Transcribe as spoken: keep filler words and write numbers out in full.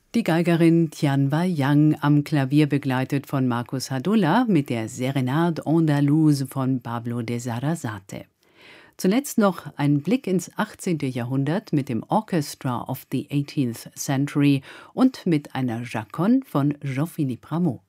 Die Geigerin Tianwa Yang am Klavier begleitet von Marcus Hadulla mit der Serenade Andalouse von Pablo de Sarasate. Zuletzt noch ein Blick ins achtzehnte. Jahrhundert mit dem Orchestra of the eighteenth Century und mit einer Chaconne von Jean-Philippe Rameau.